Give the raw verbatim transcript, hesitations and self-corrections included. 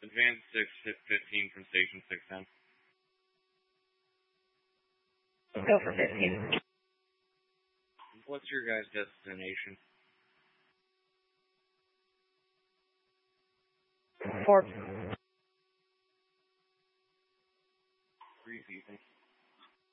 Advance six, hit fifteen from station six ten. Go for fifteen. What's your guys' destination? Four. Three people.